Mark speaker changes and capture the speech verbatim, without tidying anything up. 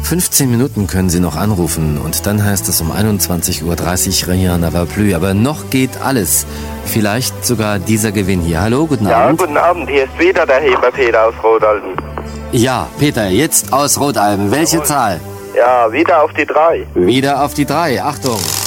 Speaker 1: fünfzehn Minuten können Sie noch anrufen und dann heißt es um einundzwanzig Uhr dreißig Rien n'ava plus. Aber noch geht alles. Vielleicht sogar dieser Gewinn hier. Hallo, guten
Speaker 2: Ja,
Speaker 1: Abend.
Speaker 2: guten Abend. Hier ist wieder der Heber Peter aus Rodalben.
Speaker 1: Ja, Peter, jetzt aus Rodalben. Welche
Speaker 2: Jawohl.
Speaker 1: Zahl?
Speaker 2: Ja, wieder auf die drei.
Speaker 1: Wieder auf die drei. Achtung.